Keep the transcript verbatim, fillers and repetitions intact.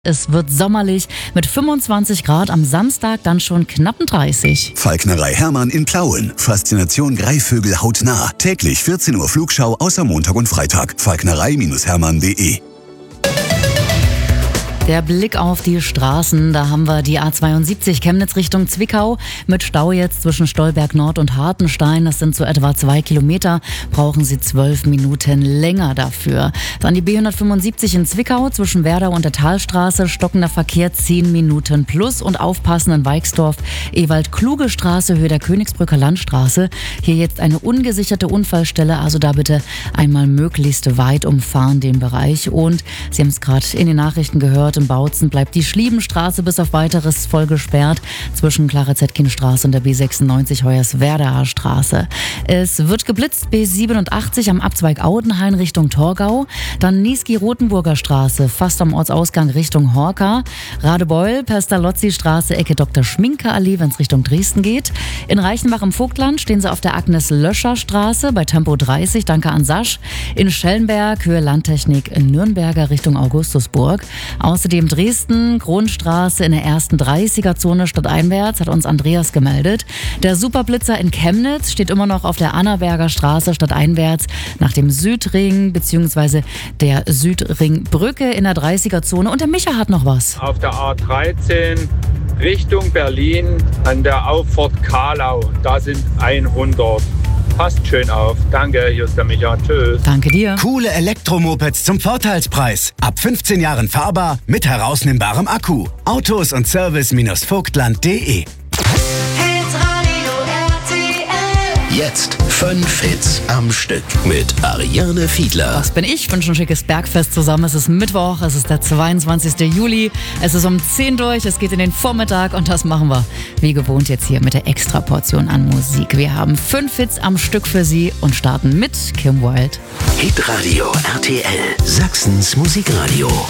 Es wird sommerlich mit fünfundzwanzig Grad, am Samstag dann schon knappen dreißig. Falknerei Hermann in Plauen. Faszination Greifvögel hautnah. Täglich vierzehn Uhr Flugschau außer Montag und Freitag. falknerei Hermann punkt de. Der Blick auf die Straßen, da haben wir die A zweiundsiebzig Chemnitz Richtung Zwickau mit Stau jetzt zwischen Stolberg Nord und Hartenstein. Das sind so etwa zwei Kilometer, brauchen Sie zwölf Minuten länger dafür. Dann die B hundertfünfundsiebzig in Zwickau zwischen Werdau und der Talstraße, stockender Verkehr zehn Minuten plus und aufpassen in Weixdorf, Ewald-Kluge-Straße, Höhe der Königsbrücker Landstraße. Hier jetzt eine ungesicherte Unfallstelle, also da bitte einmal möglichst weit umfahren den Bereich. Und Sie haben es gerade in den Nachrichten gehört, in Bautzen bleibt die Schliebenstraße bis auf weiteres voll gesperrt zwischen Clara-Zetkin-Straße und der B sechsundneunzig Hoyerswerdaer Straße. Es wird geblitzt, B siebenundachtzig am Abzweig Audenhain Richtung Torgau, dann Niesky-Rotenburger Straße fast am Ortsausgang Richtung Horka, Radebeul, Pestalozzi-Straße, Ecke Doktor Schminke-Allee, wenn es Richtung Dresden geht. In Reichenbach im Vogtland stehen Sie auf der Agnes-Löscher-Straße bei Tempo dreißig, danke an Sasch. In Schellenberg, Höhe Landtechnik in Nürnberger Richtung Augustusburg. Außerdem Dresden, Grundstraße in der ersten dreißiger-Zone stadteinwärts, hat uns Andreas gemeldet. Der Superblitzer in Chemnitz steht immer noch auf der Annaberger Straße stadteinwärts nach dem Südring bzw. der Südringbrücke in der dreißiger-Zone. Und der Micha hat noch was. Auf der A dreizehn Richtung Berlin an der Auffahrt Kahlau, da sind hundert. Passt schön auf. Danke, hier ist der Micha. Tschüss. Danke dir. Coole Elektromopeds zum Vorteilspreis. Ab fünfzehn Jahren fahrbar mit herausnehmbarem Akku. Autos und Service Vogtland punkt de. Jetzt fünf Hits am Stück mit Ariane Fiedler. Das bin ich, wünsche ein schickes Bergfest zusammen. Es ist Mittwoch, es ist der zweiundzwanzigsten Juli. Es ist um zehn durch, es geht in den Vormittag und das machen wir wie gewohnt jetzt hier mit der Extraportion an Musik. Wir haben fünf Hits am Stück für Sie und starten mit Kim Wilde. Hitradio R T L, Sachsens Musikradio.